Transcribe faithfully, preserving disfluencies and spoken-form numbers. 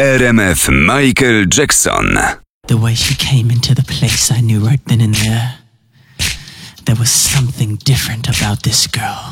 R M F Michael Jackson. The way she came into the place, I knew right then and there. There was something different about this girl.